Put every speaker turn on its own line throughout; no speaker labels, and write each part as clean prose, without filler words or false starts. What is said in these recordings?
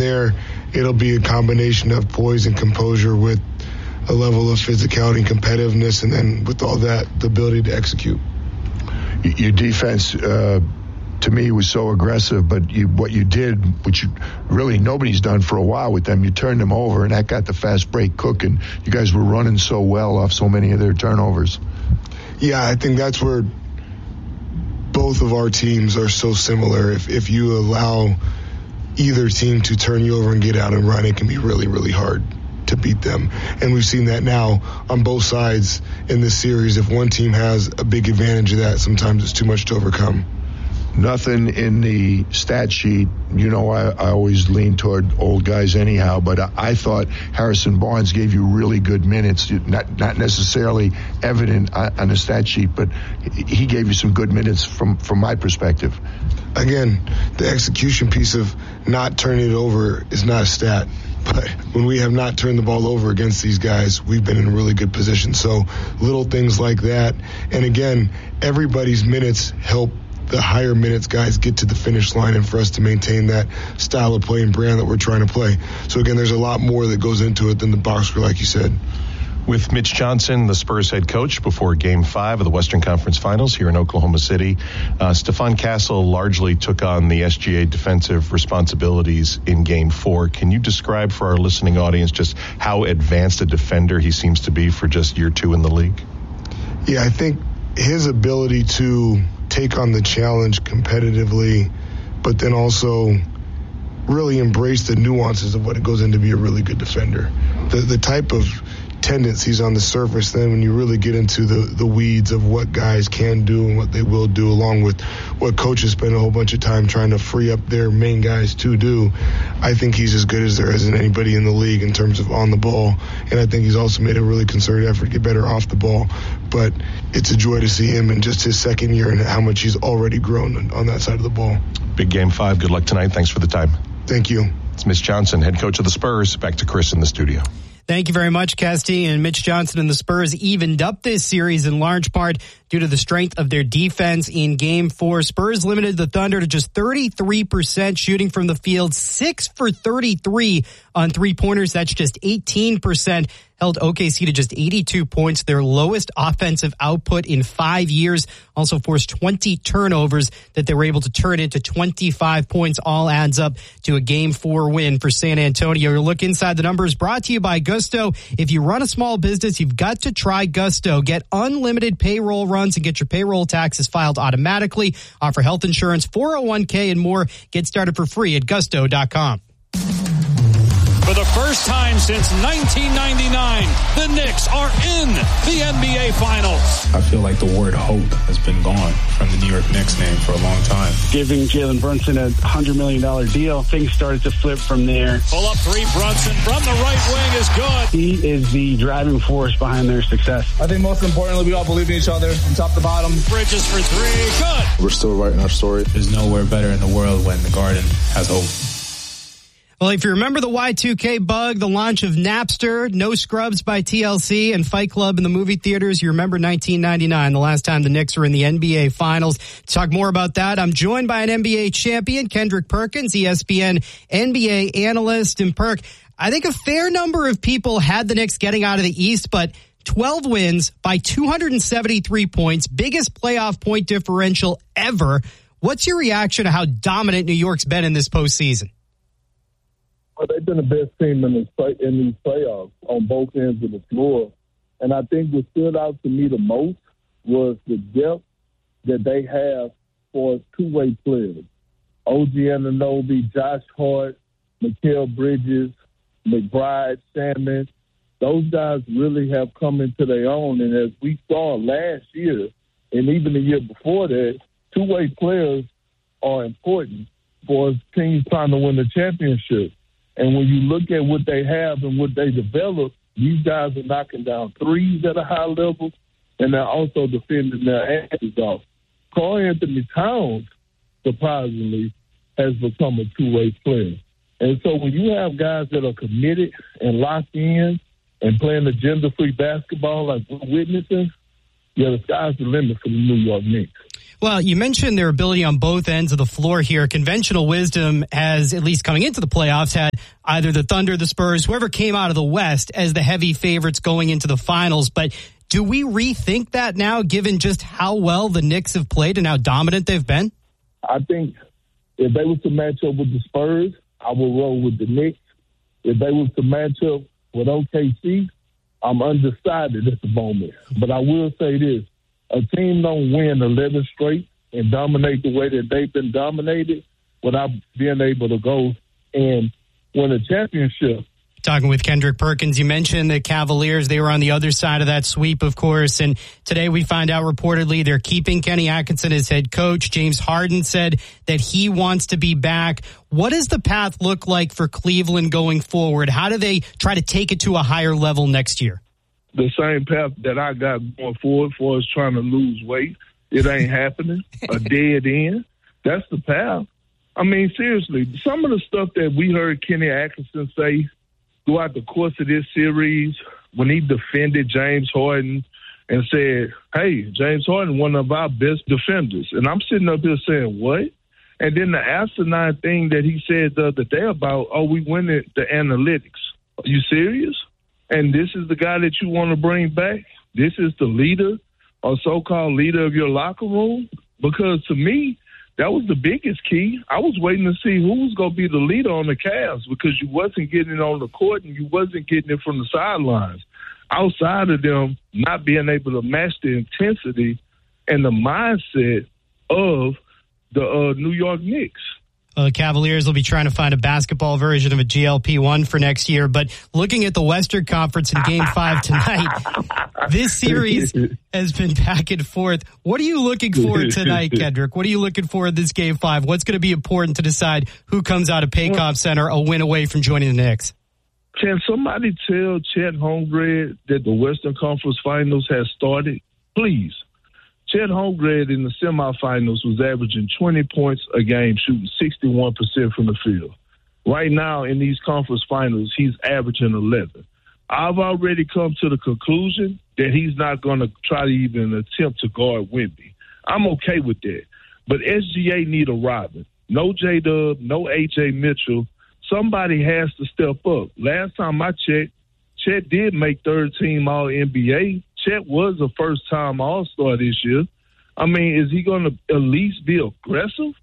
there, it'll be a combination of poise and composure with a level of physicality and competitiveness, and then with all that, the ability to execute.
Your defense, to me, was so aggressive, but what you did, which really nobody's done for a while with them, you turned them over, and that got the fast break cooking. You guys were running so well off so many of their turnovers.
Yeah, I think that's where both of our teams are so similar. If you allow either team to turn you over and get out and run, it can be really, really hard to beat them. And we've seen that now on both sides in this series. If one team has a big advantage of that, sometimes it's too much to overcome.
Nothing in the stat sheet. You know, I always lean toward old guys anyhow, but I thought Harrison Barnes gave you really good minutes, not necessarily evident on the stat sheet, but he gave you some good minutes from my perspective.
Again, the execution piece of not turning it over is not a stat, but when we have not turned the ball over against these guys, we've been in a really good position. So little things like that. And again, everybody's minutes help the higher minutes guys get to the finish line, and for us to maintain that style of play and brand that we're trying to play. So again, there's a lot more that goes into it than the box score, like you said.
With Mitch Johnson, the Spurs head coach, before Game 5 of the Western Conference Finals here in Oklahoma City, Stephon Castle largely took on the SGA defensive responsibilities in Game 4. Can you describe for our listening audience just how advanced a defender he seems to be for just year 2 in the league?
Yeah, I think his ability to take on the challenge competitively, but then also really embrace the nuances of what it goes into be a really good defender. The type of tendencies on the surface, then when you really get into the weeds of what guys can do and what they will do, along with what coaches spend a whole bunch of time trying to free up their main guys to do, I think he's as good as there isn't anybody in the league in terms of on the ball. And I think he's also made a really concerted effort to get better off the ball. But it's a joy to see him in just his second year and how much he's already grown on that side of the ball.
Big Game 5. Good luck tonight. Thanks for the time.
Thank you.
It's Mitch Johnson, head coach of the Spurs. Back to Chris in the studio.
Thank you very much, Kesty. And Mitch Johnson and the Spurs evened up this series in large part due to the strength of their defense in Game 4. Spurs limited the Thunder to just 33% shooting from the field, 6 for 33 on three-pointers. That's just 18%. Held OKC to just 82 points, their lowest offensive output in 5 years. Also forced 20 turnovers that they were able to turn into 25 points. All adds up to a Game 4 win for San Antonio. Your look inside the numbers brought to you by Gusto. If you run a small business, you've got to try Gusto. Get unlimited payroll runs and get your payroll taxes filed automatically. Offer health insurance, 401k, and more. Get started for free at gusto.com.
For the first time since 1999, the Knicks are in the NBA Finals.
I feel like the word hope has been gone from the New York Knicks name for a long time.
Giving Jalen Brunson a $100 million deal, things started to flip from there.
Pull up three, Brunson from the right wing is good.
He is the driving force behind their success.
I think most importantly, we all believe in each other from top to bottom.
Bridges for three, good.
We're still writing our story. There's nowhere better in the world when the Garden has hope.
Well, if you remember the Y2K bug, the launch of Napster, No Scrubs by TLC, and Fight Club in the movie theaters, you remember 1999, the last time the Knicks were in the NBA Finals. To talk more about that, I'm joined by an NBA champion, Kendrick Perkins, ESPN NBA analyst. And Perk, I think a fair number of people had the Knicks getting out of the East, but 12 wins by 273 points, biggest playoff point differential ever. What's your reaction to how dominant New York's been in this postseason?
Well, they've been the best team in these playoffs on both ends of the floor. And I think what stood out to me the most was the depth that they have for two-way players. OG Anunoby, Josh Hart, Mikal Bridges, McBride, Salmon. Those guys really have come into their own. And as we saw last year, and even the year before that, two-way players are important for teams trying to win the championship. And when you look at what they have and what they develop, these guys are knocking down threes at a high level, and they're also defending their asses off. Karl Anthony Towns, surprisingly, has become a two-way player. And so when you have guys that are committed and locked in and playing agenda-free basketball like we're witnessing, yeah, the sky's the limit for the New York Knicks.
Well, you mentioned their ability on both ends of the floor here. Conventional wisdom has, at least coming into the playoffs, had either the Thunder, the Spurs, whoever came out of the West as the heavy favorites going into the finals. But do we rethink that now, given just how well the Knicks have played and how dominant they've been?
I think if they was to match up with the Spurs, I will roll with the Knicks. If they was to match up with OKC, I'm undecided at the moment. But I will say this. A team don't win 11 straight and dominate the way that they've been dominated without being able to go and win a championship.
Talking with Kendrick Perkins, you mentioned the Cavaliers. They were on the other side of that sweep, of course. And today we find out reportedly they're keeping Kenny Atkinson as head coach. James Harden said that he wants to be back. What does the path look like for Cleveland going forward? How do they try to take it to a higher level next year?
The same path that I got going forward for us trying to lose weight. It ain't happening. A dead end. That's the path. I mean, seriously, some of the stuff that we heard Kenny Atkinson say throughout the course of this series when he defended James Harden and said, hey, James Harden, one of our best defenders. And I'm sitting up here saying, what? And then the asinine thing that he said the other day about, we win the analytics. Are you serious? And this is the guy that you want to bring back? This is the leader or so-called leader of your locker room? Because to me, that was the biggest key. I was waiting to see who was going to be the leader on the Cavs because you wasn't getting it on the court and you wasn't getting it from the sidelines. Outside of them not being able to match the intensity and the mindset of the New York Knicks.
The Cavaliers will be trying to find a basketball version of a GLP-1 for next year. But looking at the Western Conference in Game 5 tonight, this series has been back and forth. What are you looking for tonight, Kendrick? What are you looking for in this Game 5? What's going to be important to decide who comes out of Paycom Center a win away from joining the Knicks?
Can somebody tell Chet Holmgren that the Western Conference Finals has started? Please. Chet Holmgren in the semifinals was averaging 20 points a game, shooting 61% from the field. Right now in these conference finals, he's averaging 11. I've already come to the conclusion that he's not going to try to even attempt to guard Wemby. I'm okay with that. But SGA need a Robin. No J-Dub, no A.J. Mitchell. Somebody has to step up. Last time I checked, Chet did make third-team All-NBA. Chet was a first-time All-Star this year. I mean, is he going to at least be aggressive?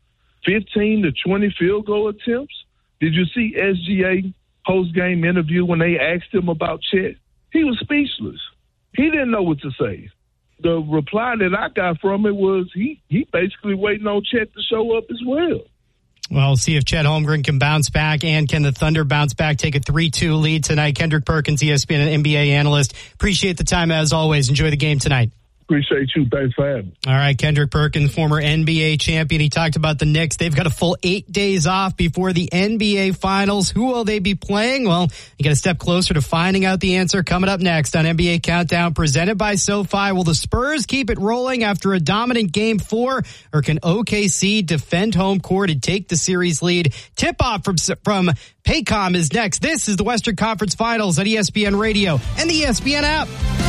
15 to 20 field goal attempts? Did you see SGA post-game interview when they asked him about Chet? He was speechless. He didn't know what to say. The reply that I got from it was he basically waiting on Chet to show up as well.
Well, we'll see if Chet Holmgren can bounce back, and can the Thunder bounce back, take a 3-2 lead tonight. Kendrick Perkins, ESPN and NBA analyst. Appreciate the time as always. Enjoy the game tonight.
Appreciate you. Thanks for having me.
All right, Kendrick Perkins, former NBA champion. He talked about the Knicks. They've got a full 8 days off before the NBA Finals. Who will they be playing? Well, you got a step closer to finding out the answer coming up next on NBA Countdown, presented by SoFi. Will the Spurs keep it rolling after a dominant Game 4, or can OKC defend home court and take the series lead? Tip-off from Paycom is next. This is the Western Conference Finals on ESPN Radio and the ESPN app.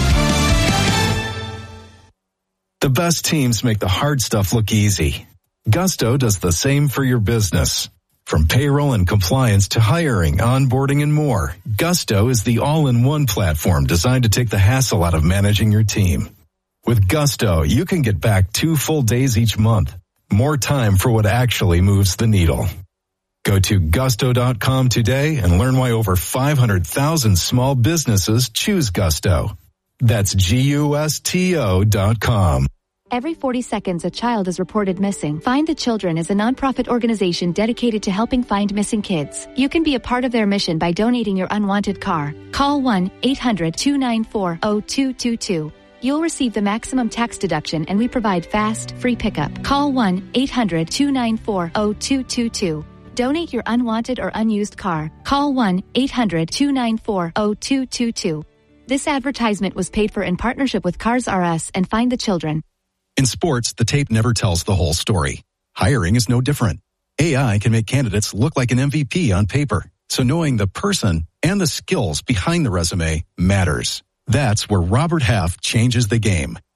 The best teams make the hard stuff look easy. Gusto does the same for your business. From payroll and compliance to hiring, onboarding, and more, Gusto is the all-in-one platform designed to take the hassle out of managing your team. With Gusto, you can get back 2 full days each month. More time for what actually moves the needle. Go to gusto.com today and learn why over 500,000 small businesses choose Gusto. That's GUSTO.com.
Every 40 seconds, a child is reported missing. Find the Children is a nonprofit organization dedicated to helping find missing kids. You can be a part of their mission by donating your unwanted car. Call 1-800-294-0222. You'll receive the maximum tax deduction, and we provide fast, free pickup. Call 1-800-294-0222. Donate your unwanted or unused car. Call 1-800-294-0222. This advertisement was paid for in partnership with Cars R Us and Find the Children.
In sports, the tape never tells the whole story. Hiring is no different. AI can make candidates look like an MVP on paper, so knowing the person and the skills behind the resume matters. That's where Robert Half changes the game.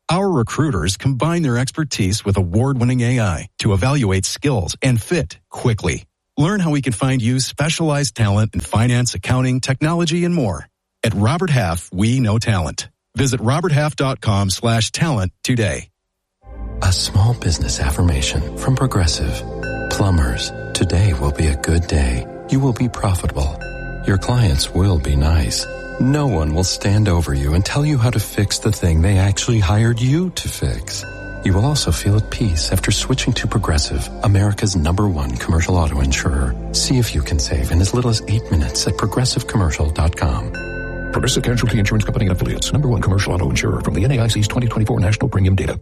Our recruiters combine their expertise with award-winning AI to evaluate skills and fit quickly. Learn how we can find you specialized talent in finance, accounting, technology, and more. At Robert Half, we know talent. Visit roberthalf.com/talent today.
A small business affirmation from Progressive. Plumbers, today will be a good day. You will be profitable. Your clients will be nice. No one will stand over you and tell you how to fix the thing they actually hired you to fix. You will also feel at peace after switching to Progressive, America's #1 commercial auto insurer. See if you can save in as little as 8 minutes at progressivecommercial.com.
Progressive Casualty Insurance Company and Affiliates, #1 commercial auto insurer from the NAIC's 2024 National Premium Data.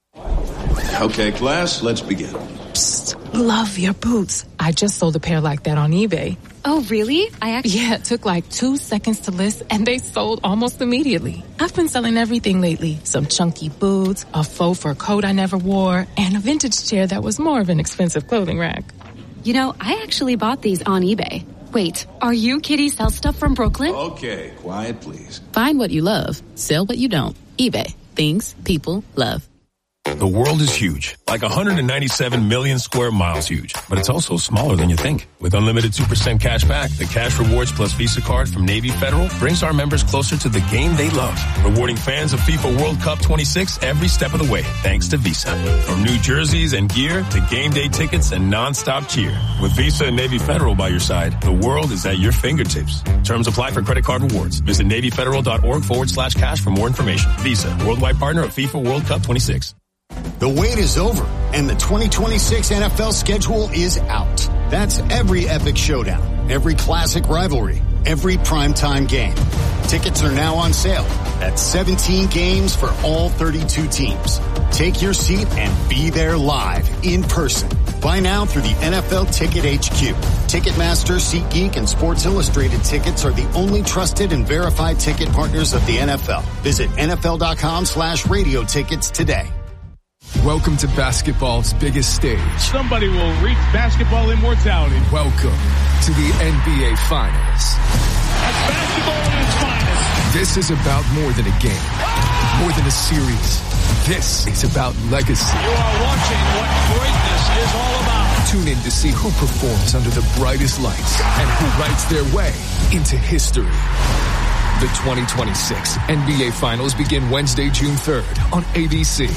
Okay, class, let's begin.
Psst, love your boots. I just sold a pair like that on eBay.
Oh, really?
Yeah, it took like 2 seconds to list, and they sold almost immediately. I've been selling everything lately. Some chunky boots, a faux fur coat I never wore, and a vintage chair that was more of an expensive clothing rack.
You know, I actually bought these on eBay. Wait, are you Kitty Sell Stuff from Brooklyn?
Okay, quiet, please.
Find what you love. Sell what you don't. eBay. Things people love.
The world is huge, like 197 million square miles huge, but it's also smaller than you think. With unlimited 2% cash back, the Cash Rewards Plus Visa card from Navy Federal brings our members closer to the game they love, rewarding fans of FIFA World Cup 26 every step of the way, thanks to Visa. From new jerseys and gear to game day tickets and non-stop cheer. With Visa and Navy Federal by your side, the world is at your fingertips. Terms apply for credit card rewards. Visit NavyFederal.org/cash for more information. Visa, worldwide partner of FIFA World Cup 26.
The wait is over, and the 2026 NFL schedule is out. That's every epic showdown, every classic rivalry, every primetime game. Tickets are now on sale at 17 games for all 32 teams. Take your seat and be there live, in person. Buy now through the NFL Ticket HQ. Ticketmaster, SeatGeek, and Sports Illustrated tickets are the only trusted and verified ticket partners of the NFL. Visit NFL.com/radio tickets today.
Welcome to basketball's biggest stage.
Somebody will reach basketball immortality.
Welcome to the NBA Finals.
That's basketball at its finest.
This is about more than a game, more than a series. This is about legacy.
You are watching what greatness is all about.
Tune in to see who performs under the brightest lights and who writes their way into history. The 2026 NBA Finals begin Wednesday, June 3rd on ABC.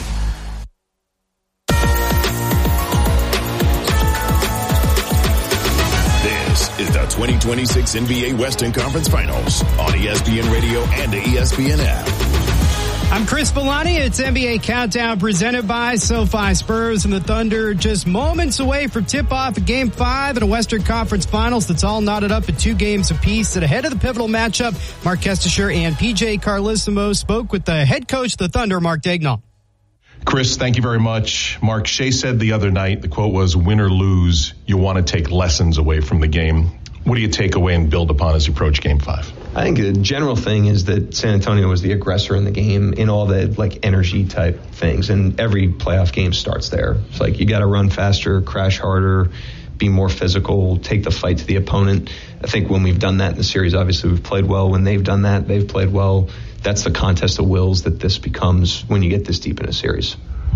Is the 2026 NBA Western Conference Finals on ESPN Radio and the ESPN app.
I'm Chris Villani. It's NBA Countdown presented by SoFi. Spurs and the Thunder just moments away from tip-off of Game 5 in a Western Conference Finals that's all knotted up at 2 games apiece. And ahead of the pivotal matchup, Mark Kestisher and PJ Carlesimo spoke with the head coach of the Thunder, Mark Daigneault.
Chris, thank you very much. Mark, Shea said the other night, the quote was, win or lose, you want to take lessons away from the game. What do you take away and build upon as you approach Game 5?
I think the general thing is that San Antonio was the aggressor in the game in all the energy type things, and every playoff game starts there. It's like you got to run faster, crash harder, be more physical, take the fight to the opponent. I think when we've done that in the series, obviously we've played well. When they've done that, they've played well. That's the contest of wills that this becomes when you get this deep in a series.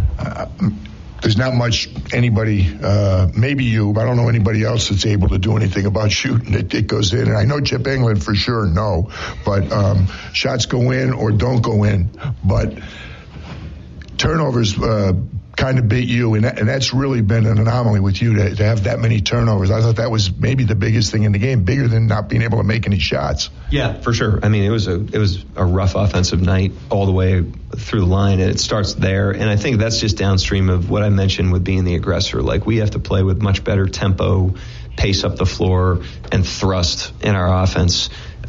There's not much anybody, maybe you, but I don't know anybody else that's able to do anything about shooting. It goes in. And I know Chip England for sure, no. But shots go in or don't go in. But turnovers kind of beat you. And that's really been an anomaly with you to have that many turnovers. I thought that was maybe the biggest thing in the game, bigger than not being able to make any shots.
Yeah, for sure. I mean, it was a rough offensive night all the way through the line, and it starts there. And I think that's just downstream of what I mentioned with being the aggressor. Like, we have to play with much better tempo, pace up the floor, and thrust in our offense.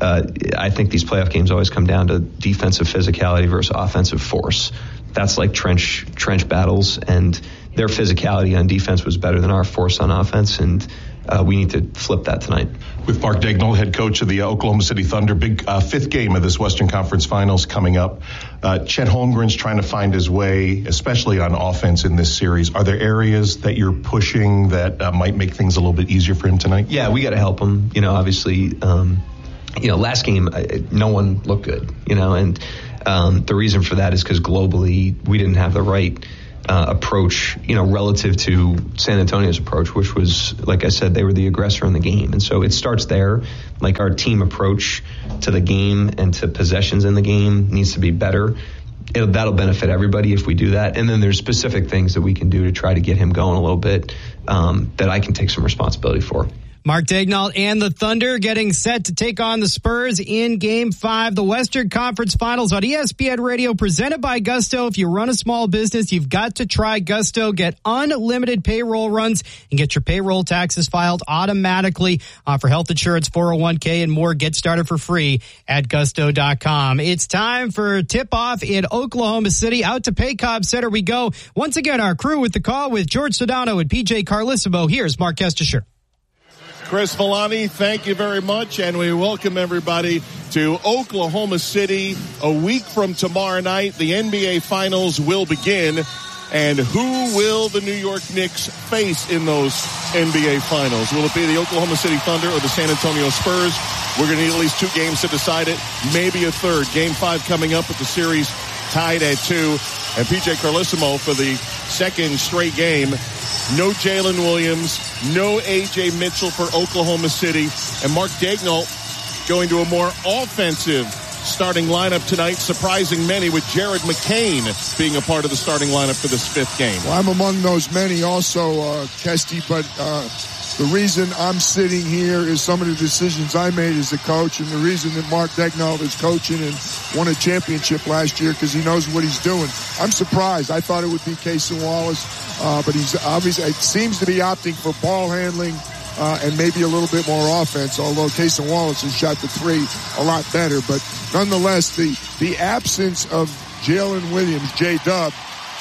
I think these playoff games always come down to defensive physicality versus offensive force. That's like trench battles, and their physicality on defense was better than our force on offense, and we need to flip that tonight.
With Mark Daigneault, head coach of the Oklahoma City Thunder, big fifth game of this Western Conference Finals coming up. Chet Holmgren's trying to find his way, especially on offense in this series. Are there areas that you're pushing that might make things a little bit easier for him tonight?
Yeah, we got to help him. Obviously, last game, no one looked good, and The reason for that is because globally we didn't have the right approach, relative to San Antonio's approach, which was, like I said, they were the aggressor in the game. And so it starts there. Like, our team approach to the game and to possessions in the game needs to be better. That'll benefit everybody if we do that. And then there's specific things that we can do to try to get him going a little bit that I can take some responsibility for.
Mark Daigneault and the Thunder getting set to take on the Spurs in Game 5. The Western Conference Finals on ESPN Radio, presented by Gusto. If you run a small business, you've got to try Gusto. Get unlimited payroll runs and get your payroll taxes filed automatically for health insurance, 401k, and more. Get started for free at Gusto.com. It's time for tip-off in Oklahoma City. Out to Paycobb Center we go. Once again, our crew with the call with George Sedano and PJ Carlissimo. Here's Mark Kestisher.
Chris Villani, thank you very much, and we welcome everybody to Oklahoma City. A week from tomorrow night, the NBA Finals will begin, and who will the New York Knicks face in those NBA Finals? Will it be the Oklahoma City Thunder or the San Antonio Spurs? We're going to need at least 2 games to decide it, maybe a third. Game 5 coming up with the series tied at 2, and PJ Carlissimo for the second straight game. No Jalen Williams, no A.J. Mitchell for Oklahoma City, and Mark Daigneault going to a more offensive starting lineup tonight, surprising many with Jared McCain being a part of the starting lineup for this 5th game.
Well, I'm among those many also, Kesty, but the reason I'm sitting here is some of the decisions I made as a coach, and the reason that Mark Daigneault is coaching and won a championship last year because he knows what he's doing. I'm surprised. I thought it would be Cason Wallace, but he's obviously, it seems to be opting for ball handling and maybe a little bit more offense, although Cason Wallace has shot the 3 a lot better. But nonetheless, the absence of Jalen Williams, J-Dub,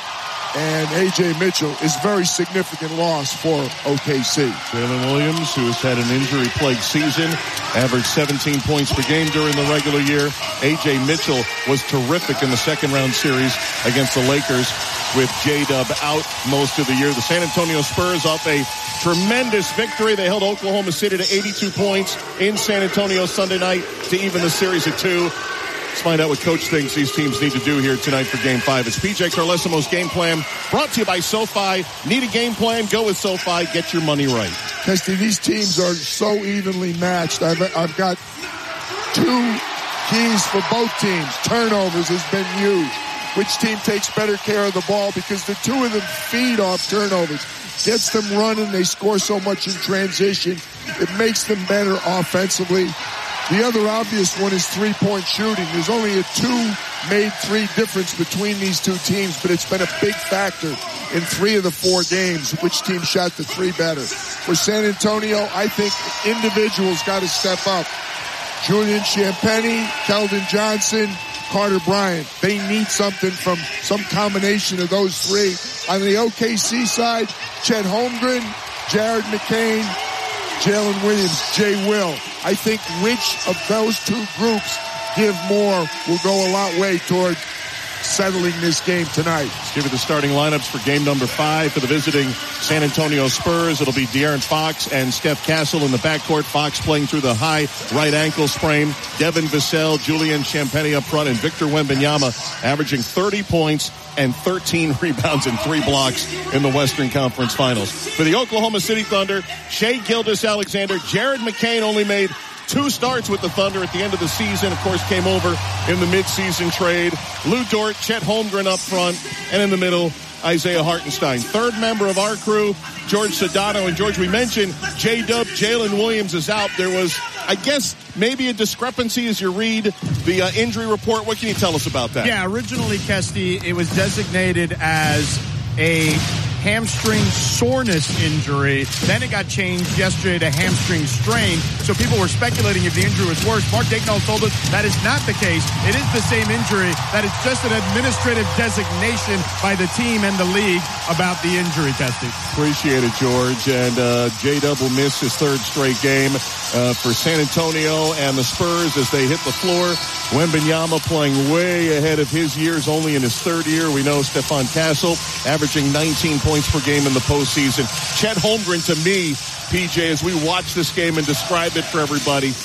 and A.J. Mitchell is very significant loss for OKC.
Jalen Williams, who has had an injury-plagued season, averaged 17 points per game during the regular year. A.J. Mitchell was terrific in the second-round series against the Lakers with J-Dub out most of the year. The San Antonio Spurs off a tremendous victory. They held Oklahoma City to 82 points in San Antonio Sunday night to even the series at 2. Let's find out what Coach thinks these teams need to do here tonight for Game 5. It's PJ Carlissimo's Game Plan, brought to you by SoFi. Need a game plan? Go with SoFi. Get your money right.
Kesty, these teams are so evenly matched. I've got 2 keys for both teams. Turnovers has been huge. Which team takes better care of the ball? Because the 2 of them feed off turnovers. Gets them running. They score so much in transition. It makes them better offensively. The other obvious one is three-point shooting. There's only a 2-made 3 difference between these 2 teams, but it's been a big factor in 3 of the 4 games, which team shot the 3 better. For San Antonio, I think individuals got to step up. Julian Champagnie, Keldon Johnson, Carter Bryant. They need something from some combination of those 3. On the OKC side, Chet Holmgren, Jared McCain, Jalen Williams, Jay Will. I think which of those 2 groups give more will go a long way toward settling this game tonight.
Let's give you the starting lineups for game number 5 for the visiting San Antonio Spurs. It'll be De'Aaron Fox and Steph Castle in the backcourt. Fox playing through the high right ankle sprain. Devin Vassell, Julian Champagnie up front, and Victor Wembanyama averaging 30 points and 13 rebounds and 3 blocks in the Western Conference Finals. For the Oklahoma City Thunder, Shai Gilgeous-Alexander, Jared McCain only made 2 starts with the Thunder at the end of the season. Of course, came over in the midseason trade. Lou Dort, Chet Holmgren up front, and in the middle, Isaiah Hartenstein. 3rd member of our crew, George Sedano. And George, we mentioned J-Dub, Jalen Williams is out. There was, I guess, maybe a discrepancy as you read the injury report. What can you tell us about that?
Yeah, originally, Kesty, it was designated as a hamstring soreness injury. Then it got changed yesterday to hamstring strain. So people were speculating if the injury was worse. Mark Daigneault told us that is not the case. It is the same injury. That is just an administrative designation by the team and the league about the injury, Kesty.
Appreciate it, George. And J-Dub will miss his 3rd straight game for San Antonio and the Spurs as they hit the floor. Wembanyama playing way ahead of his years, only in his 3rd year. We know Stephon Castle averaging 19 points per game in the postseason. Chet Holmgren, to me, PJ, as we watch this game and describe it for everybody,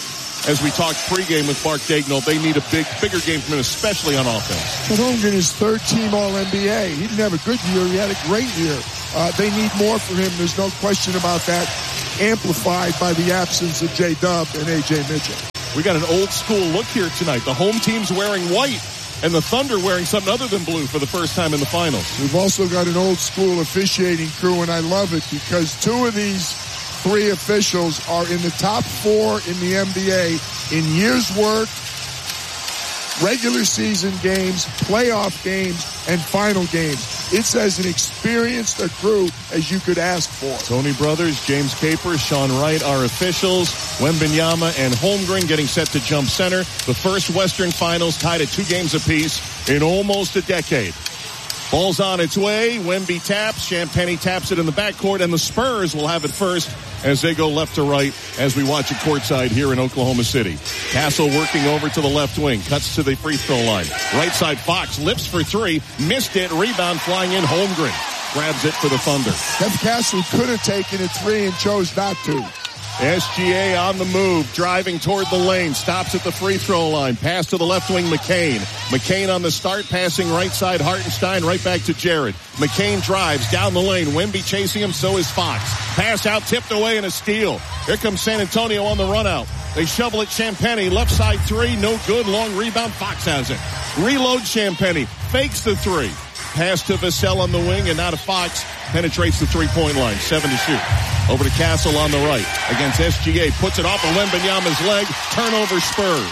as we talked pregame with Mark Daigneault, they need a bigger game from him, especially on offense.
But Holmgren is third-team All-NBA. He didn't have a good year. He had a great year. They need more from him. There's no question about that, amplified by the absence of J-Dub and A.J. Mitchell.
We got an old-school look here tonight. The home team's wearing white, and the Thunder wearing something other than blue for the first time in the finals.
We've also got an old-school officiating crew, and I love it because two of these three officials are in the top 4 in the NBA in years' work, regular season games, playoff games, and final games. It's as an experienced a crew as you could ask for.
Tony Brothers, James Capers, Sean Wright are officials. Wembanyama and Holmgren getting set to jump center. The first Western Finals tied at 2 games apiece in almost a decade. Ball's on its way. Wemby taps. Champagnie taps it in the backcourt, and the Spurs will have it first as they go left to right as we watch it courtside here in Oklahoma City. Castle working over to the left wing. Cuts to the free throw line. Right side, Fox lifts for 3. Missed it. Rebound flying in. Holmgren grabs it for the Thunder.
Steph Castle could have taken a 3 and chose not to.
SGA on the move, driving toward the lane, stops at the free throw line, pass to the left wing, McCain. McCain on the start, passing right side, Hartenstein, right back to Jarrett. McCain drives down the lane, Wemby chasing him, so is Fox. Pass out, tipped away, and a steal. Here comes San Antonio on the run out. They shovel it, Champagnie, left side 3, no good, long rebound, Fox has it. Reload Champagnie, fakes the 3. Pass to Vassell on the wing, and now to Fox. Penetrates the three-point line. 7 to shoot. Over to Castle on the right. Against SGA. Puts it off of Wembanyama's leg. Turnover Spurs.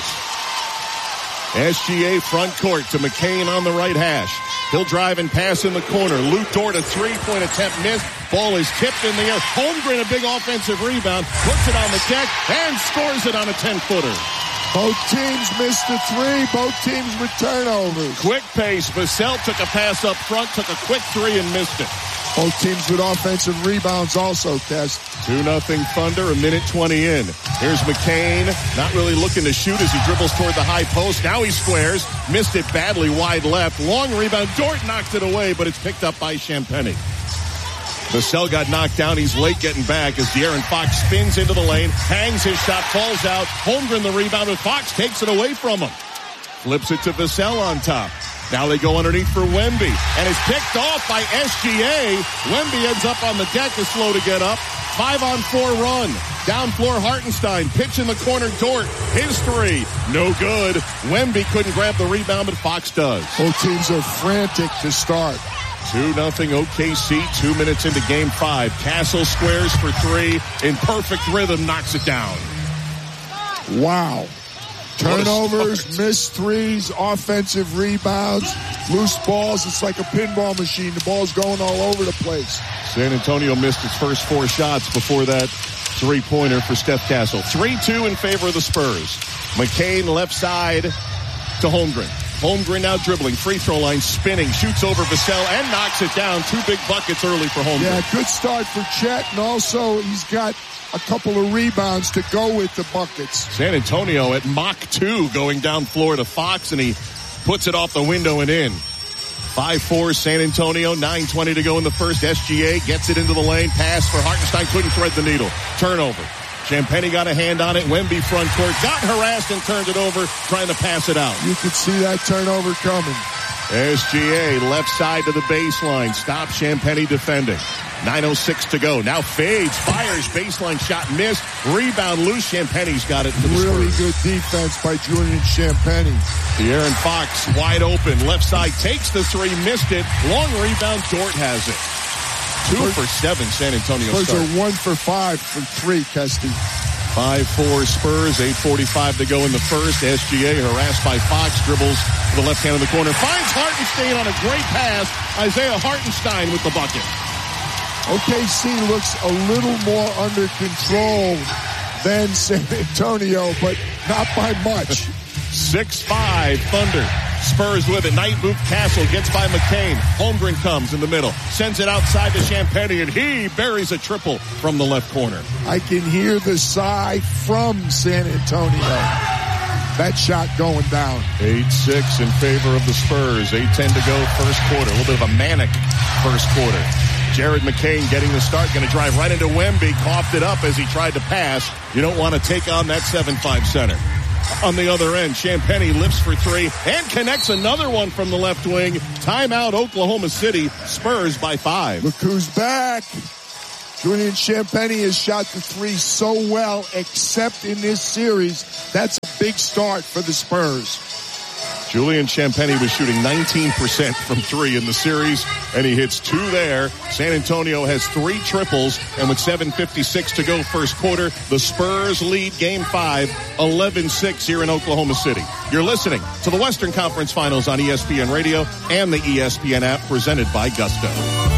SGA front court to McCain on the right hash. He'll drive and pass in the corner. Lou Dort, a three-point attempt missed. Ball is tipped in the air. Holmgren, a big offensive rebound. Puts it on the deck and scores it on a 10-footer.
Both teams missed the 3. Both teams with turnovers.
Quick pace. Vassell took a pass up front, took a quick 3 and missed it.
Both teams with offensive rebounds also, Test.
2-0 Thunder, 1:20 in. Here's McCain, not really looking to shoot as he dribbles toward the high post. Now he squares, missed it badly wide left. Long rebound, Dort knocked it away, but it's picked up by Champagnie. Vassell got knocked down. He's late getting back as De'Aaron Fox spins into the lane, hangs his shot, falls out. Holmgren the rebound, and Fox takes it away from him. Flips it to Vassell on top. Now they go underneath for Wemby, and it's picked off by SGA. Wemby ends up on the deck, is slow to get up. 5-on-4 run. Down floor, Hartenstein. Pitch in the corner, Dort. His 3. No good. Wemby couldn't grab the rebound, but Fox does.
Both teams are frantic to start.
2-0 OKC, 2 minutes into game 5. Castle squares for 3. In perfect rhythm, knocks it down.
Wow. Turnovers, missed 3s, offensive rebounds, loose balls. It's like a pinball machine. The ball's going all over the place.
San Antonio missed its first 4 shots before that three-pointer for Steph Castle. 3-2 in favor of the Spurs. McCain left side to Holmgren. Holmgren now dribbling, free throw line, spinning, shoots over Vassell and knocks it down. 2 big buckets early for Holmgren.
Yeah, good start for Chet, and also he's got a couple of rebounds to go with the buckets.
San Antonio at Mach 2 going down floor to Fox, and he puts it off the window and in. 5-4 San Antonio, 9:20 to go in the first. SGA gets it into the lane. Pass for Hartenstein, couldn't thread the needle. Turnover. Champagnie got a hand on it. Wemby front court, got harassed and turned it over, trying to pass it out.
You could see that turnover coming.
SGA left side to the baseline. Stop Champagnie defending. 9:06 to go. Now fades, fires, baseline shot missed. Rebound loose. Champagnie's got it for the
Really
Spurs.
good defense by Julian Champagnie.
De'Aaron Fox wide open. Left side takes the 3, missed it. Long rebound. Dort has it. 2 for 7 San Antonio
Spurs
start.
are 1 for 5 for 3, Kesty.
5-4 Spurs, 8:45 to go in the first. SGA harassed by Fox, dribbles to the left hand of the corner. Finds Hartenstein on a great pass. Isaiah Hartenstein with the bucket.
OKC looks a little more under control than San Antonio, but not by much.
6-5 Thunder. Spurs with it. Night move. Castle gets by McCain. Holmgren comes in the middle. Sends it outside to Champagnie, and he buries a triple from the left corner.
I can hear the sigh from San Antonio. That shot going down.
8-6 in favor of the Spurs. 8:10 to go first quarter. A little bit of a manic first quarter. Jared McCain getting the start, going to drive right into Wemby, coughed it up as he tried to pass. You don't want to take on that 7'5" center. On the other end, Champagnie lifts for three and connects another one from the left wing. Timeout, Oklahoma City. Spurs by 5.
Look who's back. Julian Champagnie has shot the three so well, except in this series. That's a big start for the Spurs.
Julian Champagnie was shooting 19% from three in the series, and he hits 2 there. San Antonio has 3 triples, and with 7:56 to go first quarter, the Spurs lead Game 5, 11-6 here in Oklahoma City. You're listening to the Western Conference Finals on ESPN Radio and the ESPN app, presented by Gusto.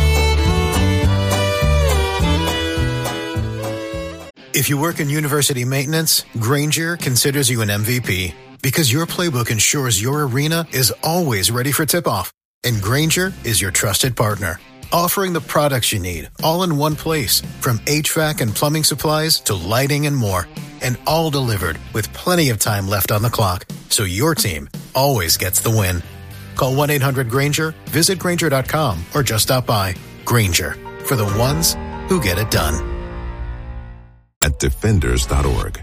If you work in university maintenance, Grainger considers you an MVP because your playbook ensures your arena is always ready for tip-off. And Grainger is your trusted partner, offering the products you need all in one place, from HVAC and plumbing supplies to lighting and more, and all delivered with plenty of time left on the clock, so your team always gets the win. Call 1-800-GRAINGER, visit Grainger.com, or just stop by. Grainger, for the ones who get it done.
At defenders.org.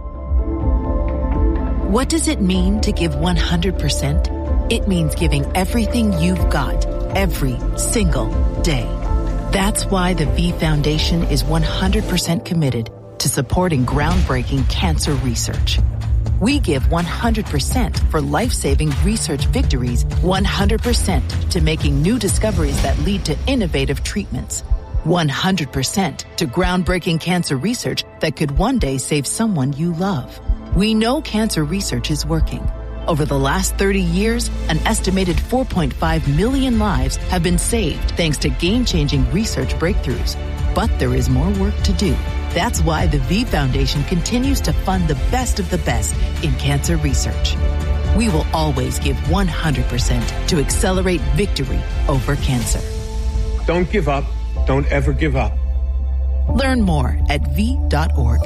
What does it mean to give 100%? It means giving everything you've got, every single day. That's why the V Foundation is 100% committed to supporting groundbreaking cancer research. We give 100% for life-saving research victories, 100% to making new discoveries that lead to innovative treatments, 100% to groundbreaking cancer research that could one day save someone you love. We know cancer research is working. Over the last 30 years, an estimated 4.5 million lives have been saved thanks to game-changing research breakthroughs. But there is more work to do. That's why the V Foundation continues to fund the best of the best in cancer research. We will always give 100% to accelerate victory over cancer.
Don't give up. Don't ever give up.
Learn more at v.org.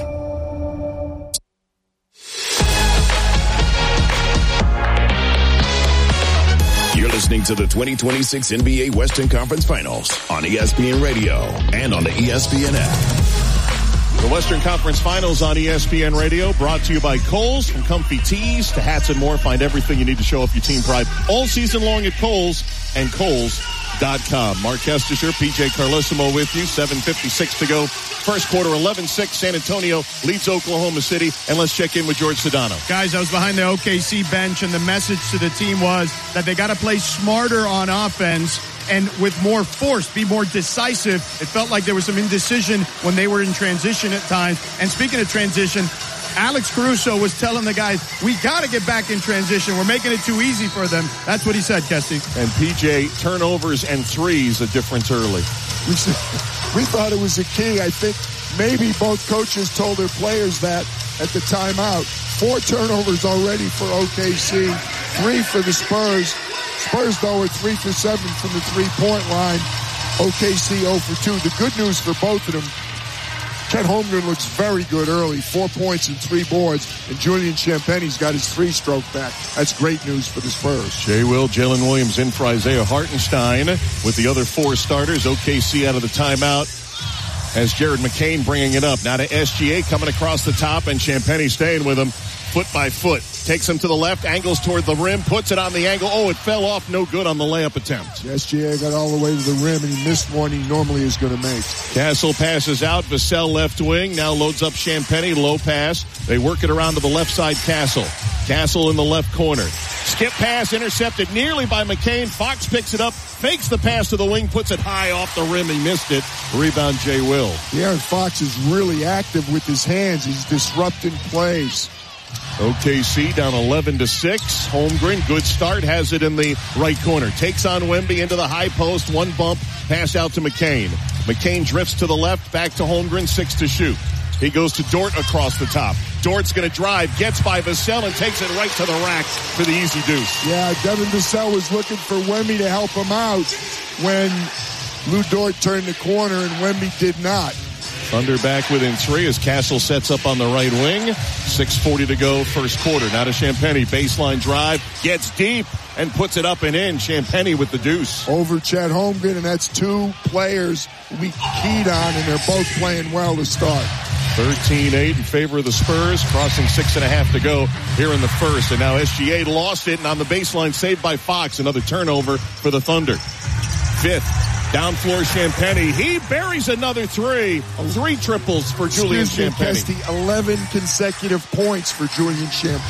You're listening to the 2026 NBA Western Conference Finals on ESPN Radio and on the ESPN app.
The Western Conference Finals on ESPN Radio, brought to you by Kohl's. From comfy tees to hats and more, find everything you need to show off your team pride all season long at Kohl's and Kohl's.com. Mark Kestisher, PJ Carlesimo with you. 7:56 to go. First quarter, 11-6. San Antonio leads Oklahoma City. And let's check in with George Sedano.
Guys, I was behind the OKC bench, and the message to the team was that they got to play smarter on offense and with more force, be more decisive. It felt like there was some indecision when they were in transition at times. And speaking of transition, Alex Caruso was telling the guys, we got to get back in transition. We're making it too easy for them. That's what he said, Kesty.
And PJ, turnovers and threes, a difference early.
We thought it was a key. I think maybe both coaches told their players that at the timeout. 4 turnovers already for OKC, 3 for the Spurs. Spurs, though, are 3 for 7 from the three-point line. OKC 0 for 2. The good news for both of them, Chet Holmgren looks very good early, 4 points and 3 boards, and Julian Champagnie's got his 3-stroke back. That's great news for the Spurs.
Jay Will, Jalen Williams in for Isaiah Hartenstein with the other 4 starters. OKC out of the timeout as Jared McCain bringing it up. Now to SGA coming across the top, and Champagnie staying with him foot by foot. Takes him to the left, angles toward the rim, puts it on the angle. Oh, it fell off, no good on the layup attempt.
SGA got all the way to the rim, and he missed one he normally is going to make.
Castle passes out, Vassell left wing, now loads up Champagnie, low pass. They work it around to the left side, Castle. Castle in the left corner. Skip pass intercepted nearly by McCain. Fox picks it up, fakes the pass to the wing, puts it high off the rim. He missed it. Rebound, Jay Will.
De'Aaron Fox is really active with his hands. He's disrupting plays.
OKC down 11-6. Holmgren, good start, has it in the right corner. Takes on Wemby into the high post. One bump, pass out to McCain. McCain drifts to the left, back to Holmgren, 6 to shoot. He goes to Dort across the top. Dort's going to drive, gets by Vassell, and takes it right to the rack for the easy deuce.
Yeah, Devin Vassell was looking for Wemby to help him out when Lou Dort turned the corner, and Wemby did not.
Thunder back within 3 as Castle sets up on the right wing. 6:40 to go, first quarter. Now to Champagnie. Baseline drive. Gets deep and puts it up and in. Champagnie with the deuce.
Over Chet Holmgren, and that's 2 players we keyed on, and they're both playing well to start.
13-8 in favor of the Spurs, crossing 6.5 to go here in the first. And now SGA lost it, and on the baseline, saved by Fox. Another turnover for the Thunder. 5th, down floor Champagnie. He buries another 3. 3 triples for Julian Champagnie.
11 consecutive points for Julian Champagnie.